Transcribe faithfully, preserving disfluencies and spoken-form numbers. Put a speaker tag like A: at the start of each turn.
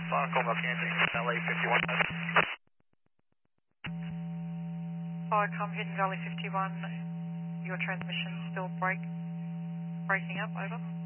A: Falcon of Kansas, L A fifty-one.
B: Falcon hitting Valley fifty-one. Your transmission's still break, breaking up, over.